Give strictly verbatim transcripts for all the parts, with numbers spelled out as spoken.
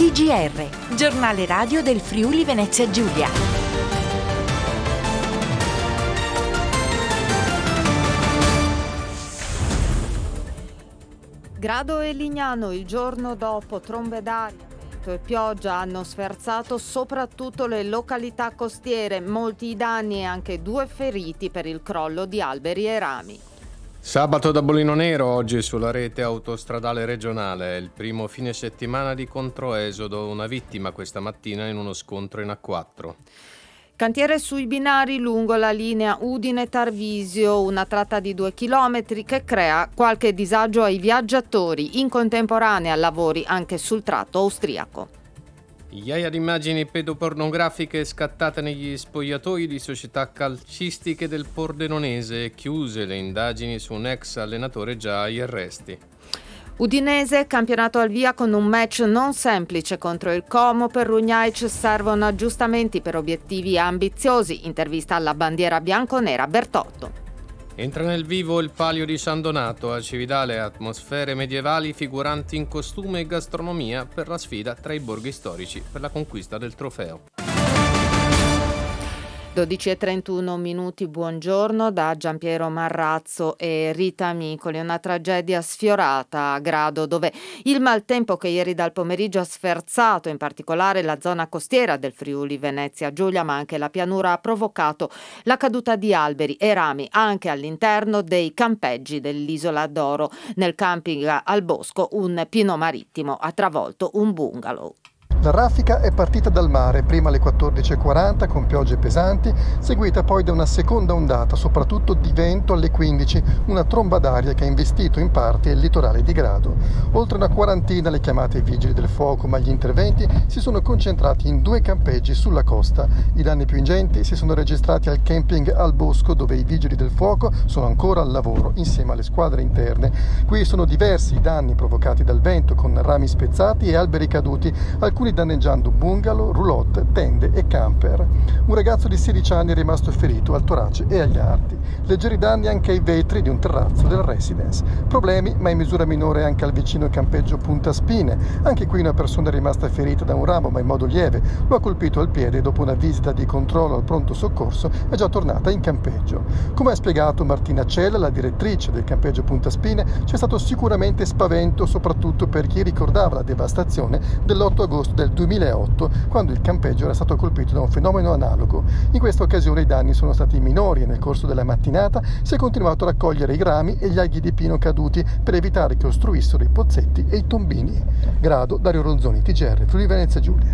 T G R, giornale radio del Friuli Venezia Giulia. Grado e Lignano il giorno dopo, trombe d'aria, vento e pioggia hanno sferzato soprattutto le località costiere, molti i danni e anche due feriti per il crollo di alberi e rami. Sabato da Bollino Nero, oggi sulla rete autostradale regionale, il primo fine settimana di controesodo, una vittima questa mattina in uno scontro in A quattro. Cantiere sui binari lungo la linea Udine-Tarvisio, una tratta di due chilometri che crea qualche disagio ai viaggiatori, in contemporanea lavori anche sul tratto austriaco. Migliaia di immagini pedopornografiche scattate negli spogliatoi di società calcistiche del Pordenonese, chiuse le indagini su un ex allenatore già agli arresti. Udinese, campionato al via con un match non semplice contro il Como. Per Rugnaic servono aggiustamenti per obiettivi ambiziosi. Intervista alla bandiera bianconera Bertotto. Entra nel vivo il Palio di San Donato, a Cividale atmosfere medievali figuranti in costume e gastronomia per la sfida tra i borghi storici per la conquista del trofeo. dodici e trentuno minuti, buongiorno da Giampiero Marrazzo e Rita Amicoli. Una tragedia sfiorata a Grado, dove il maltempo che ieri dal pomeriggio ha sferzato in particolare la zona costiera del Friuli Venezia Giulia, ma anche la pianura, ha provocato la caduta di alberi e rami anche all'interno dei campeggi dell'isola d'Oro. Nel camping al Bosco un pino marittimo ha travolto un bungalow. La raffica è partita dal mare, prima alle quattordici e quaranta con piogge pesanti, seguita poi da una seconda ondata, soprattutto di vento alle quindici, una tromba d'aria che ha investito in parte il litorale di Grado. Oltre una quarantina le chiamate ai vigili del fuoco, ma gli interventi si sono concentrati in due campeggi sulla costa. I danni più ingenti si sono registrati al camping al Bosco, dove i vigili del fuoco sono ancora al lavoro insieme alle squadre interne. Qui sono diversi i danni provocati dal vento, con rami spezzati e alberi caduti, alcuni danneggiando bungalow, roulotte, tende e camper. Un ragazzo di sedici anni è rimasto ferito al torace e agli arti. Leggeri danni anche ai vetri di un terrazzo del residence. Problemi, ma in misura minore, anche al vicino campeggio Punta Spine. Anche qui una persona è rimasta ferita da un ramo, ma in modo lieve. Lo ha colpito al piede e dopo una visita di controllo al pronto soccorso è già tornata in campeggio. Come ha spiegato Martina Cella, la direttrice del campeggio Punta Spine, c'è stato sicuramente spavento, soprattutto per chi ricordava la devastazione dell'otto agosto del duemilaotto, quando il campeggio era stato colpito da un fenomeno analogo. In questa occasione i danni sono stati minori e nel corso della mattinata si è continuato a raccogliere i rami e gli aghi di pino caduti per evitare che ostruissero i pozzetti e i tombini. Grado, Dario Ronzoni, T G R, Friuli Venezia Giulia.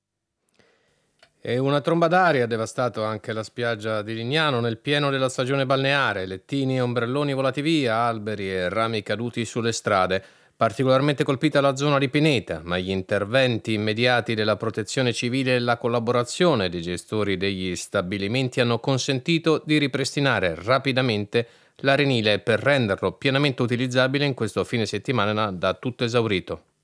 E una tromba d'aria ha devastato anche la spiaggia di Lignano nel pieno della stagione balneare. Lettini e ombrelloni volati via, alberi e rami caduti sulle strade. Particolarmente colpita la zona di Pineta, ma gli interventi immediati della protezione civile e la collaborazione dei gestori degli stabilimenti hanno consentito di ripristinare rapidamente l'arenile per renderlo pienamente utilizzabile in questo fine settimana da tutto esaurito.